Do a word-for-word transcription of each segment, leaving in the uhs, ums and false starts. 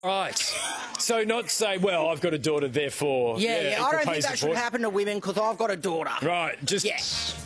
Right. So not say, well, I've got a daughter, therefore... Yeah, yeah, yeah I don't think that support. should happen to women because I've got a daughter. Right, just... Yeah.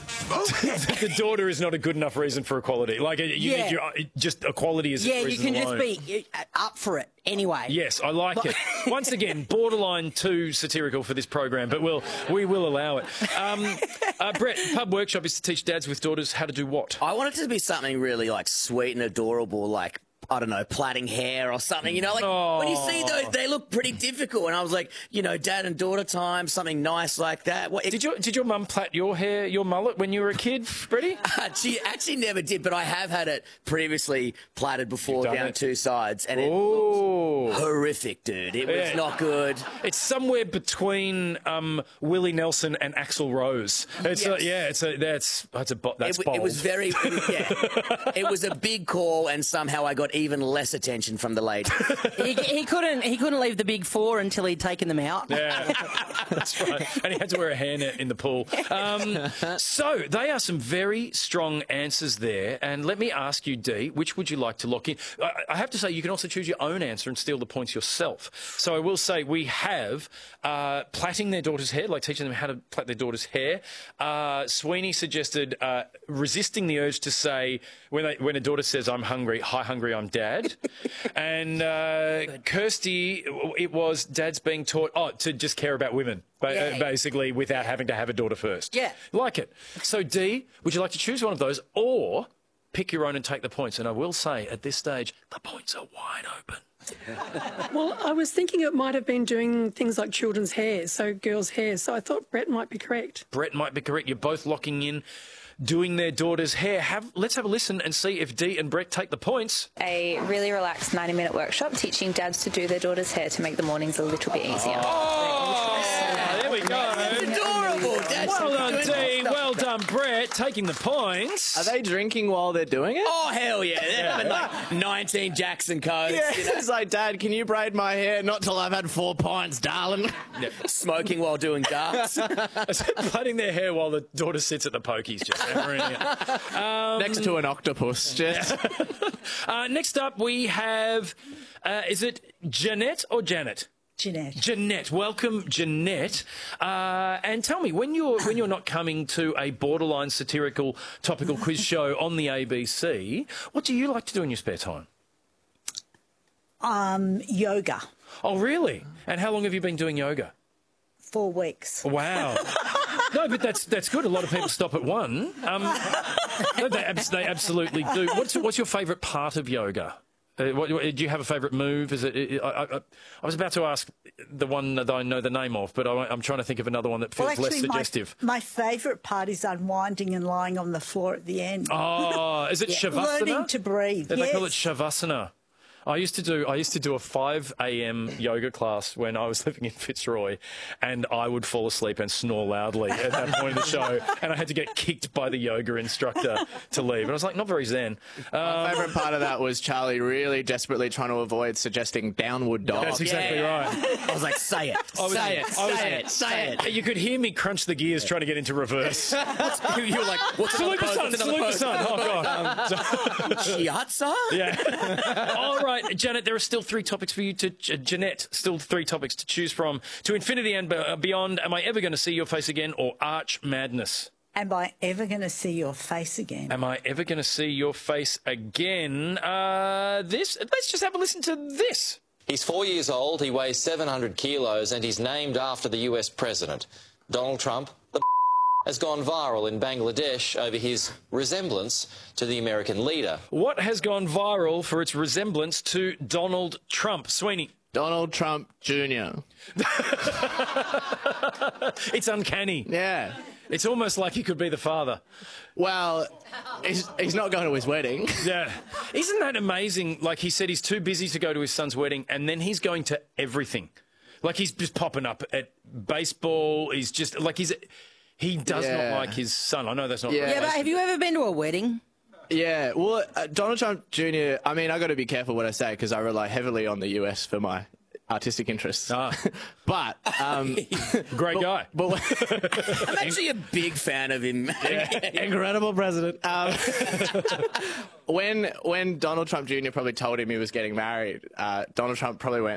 The daughter is not a good enough reason for equality. Like, you Yeah. need your, just equality is Yeah, a you reason can alone. just be uh, up for it anyway. Yes, I like it. Once again, borderline too satirical for this program, but we'll, we will allow it. Um, uh, Brett, Pub Workshop is to teach dads with daughters how to do what? I want it to be something really, like, sweet and adorable, like, I don't know, plaiting hair or something, you know, like oh. when you see those, they look pretty difficult. And I was like, you know, dad and daughter time, something nice like that. What, it, Did your did your mum plait your hair, your mullet, when you were a kid, Freddie? uh, she actually never did, but I have had it previously plaited before down it. two sides, and it Ooh. looked horrific, dude. It was Yeah. not good. It's somewhere between um, Willie Nelson and Axl Rose. It's Yes. a, yeah, it's a that's that's a bo- that's It, bold. it was very, it was, yeah, it was a big call, and somehow I got even less attention from the ladies. he, he couldn't. He couldn't leave the big four until he'd taken them out. Yeah, that's right. And he had to wear a hairnet in the pool. Um, so they are some very strong answers there. And let me ask you, Dee, which would you like to lock in? I, I have to say, you can also choose your own answer and steal the points yourself. So I will say we have uh, plaiting their daughter's hair, like teaching them how to plait their daughter's hair. Uh, Sweeney suggested uh, resisting the urge to say, when, they, when a daughter says, I'm hungry, hi, hungry, I'm dad. And uh, Kirsty, it was dad's being taught oh, to just care about women, ba Yeah. basically, without having to have a daughter first. Yeah. Like it. So, Dee, would you like to choose one of those or pick your own and take the points? And I will say, at this stage, the points are wide open. Well, I was thinking it might have been doing things like children's hair, so girls' hair, so I thought Brett might be correct. Brett might be correct. You're both locking in doing their daughter's hair. Have, let's have a listen and see if Dee and Brett take the points. A really relaxed ninety minute workshop teaching dads to do their daughter's hair to make the mornings a little bit easier. Oh, there we go. It's adorable. Dad Well should be done, doing Dee. stuff. Well done, Brett. Taking the points. Are they drinking while they're doing it? Oh, hell yeah. They're having like nineteen Jackson codes. Yeah, You know? it's like, Dad, can you braid my hair? Not till I've had four pints, darling. Smoking while doing darts. Plaiting their hair while the daughter sits at the pokies, just hammering it. Um, Next to an octopus, just. uh, next up, we have, uh, is it Jeanette or Janet? Jeanette. Jeanette, welcome, Jeanette. Uh, and tell me, when you're when you're not coming to a borderline satirical topical quiz show on the A B C, what do you like to do in your spare time? Um, yoga. Oh, really? And how long have you been doing yoga? Four weeks. Wow. No, but that's that's good. A lot of people stop at one. Um, no, they, abs they absolutely do. What's what's your favourite part of yoga? Uh, what, what, do you have a favourite move? Is it? I, I, I was about to ask the one that I know the name of, but I, I'm trying to think of another one that feels Well, actually, less suggestive. My, my favourite part is unwinding and lying on the floor at the end. Oh, is it Yeah, Shavasana? learning to breathe, They call it yes. Shavasana. I used to do I used to do a five A M yoga class when I was living in Fitzroy, and I would fall asleep and snore loudly at that point of the show, and I had to get kicked by the yoga instructor to leave. And I was like, not very zen. My Um, favourite part of that was Charlie really desperately trying to avoid suggesting downward dog. that's exactly Yeah. right. I was like, say it. I was- say it. I was- Say it. Say it. You could hear me crunch the gears trying to get into reverse. You, you were like, what's Salute the another sun, pose? What's salute another the sun. Oh, God. pose? Shiatsu? Yeah. All right, Janet, there are still three topics for you to... J Jeanette, still three topics to choose from. To infinity and be- beyond, am I ever going to see your face again, or arch madness? Am I ever going to see your face again? Am I ever going to see your face again? Uh, this... Let's just have a listen to this. He's four years old, he weighs seven hundred kilos, and he's named after the U S president. Donald Trump, the has gone viral in Bangladesh over his resemblance to the American leader. What has gone viral for its resemblance to Donald Trump? Sweeney. Donald Trump Junior It's uncanny. Yeah. It's almost like he could be the father. Well, he's, he's not going to his wedding. Yeah. Isn't that amazing? Like, he said he's too busy to go to his son's wedding, and then he's going to everything. Like, he's just popping up at baseball. He's just, like, he's... He does Yeah. not like his son. I know that's not... Yeah. Yeah, but have you ever been to a wedding? Yeah, well, uh, Donald Trump Junior, I mean, I got to be careful what I say because I rely heavily on the U S for my artistic interests. Ah. But um, Great guy. but when- I'm actually a big fan of him. incredible president. Um, when when Donald Trump Junior probably told him he was getting married, uh, Donald Trump probably went,